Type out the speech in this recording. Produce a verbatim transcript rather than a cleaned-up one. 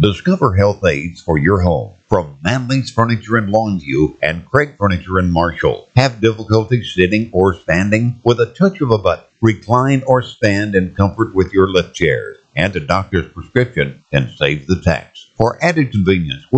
Discover health aids for your home from Manley's Furniture in Longview and Craig Furniture in Marshall. Have difficulty sitting or standing? With a touch of a button, recline or stand in comfort with your lift chairs. And a doctor's prescription can save the tax. For added convenience,